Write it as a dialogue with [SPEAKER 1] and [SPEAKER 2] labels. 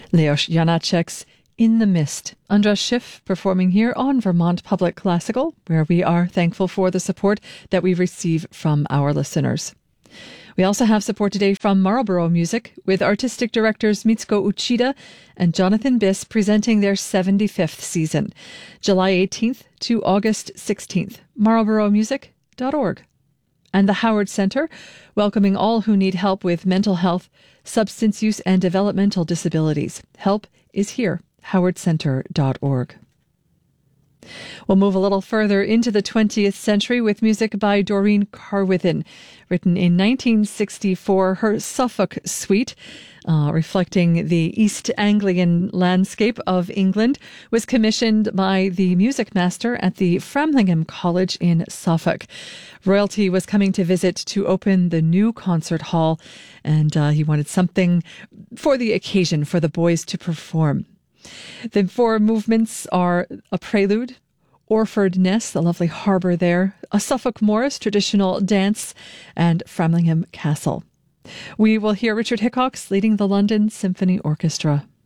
[SPEAKER 1] Leos Janacek's In the Mist. Andras Schiff performing here on Vermont Public Classical, where we are thankful for the support that we receive from our listeners. We also have support today from Marlborough Music, with artistic directors Mitsuko Uchida and Jonathan Biss presenting their 75th season, July 18th to August 16th. marlboroughmusic.org. And the Howard Center, welcoming all who need help with mental health, substance use, and developmental disabilities. Help is here. howardcenter.org. We'll move a little further into the 20th century with music by Doreen Carwithen. Written in 1964, her Suffolk Suite, reflecting the East Anglian landscape of England, was commissioned by the music master at the Framlingham College in Suffolk. Royalty was coming to visit to open the new concert hall, and he wanted something for the occasion for the boys to perform. The four movements are a prelude, Orford Ness, the lovely harbour there, a Suffolk Morris traditional dance, and Framlingham Castle. We will hear Richard Hickox leading the London Symphony Orchestra.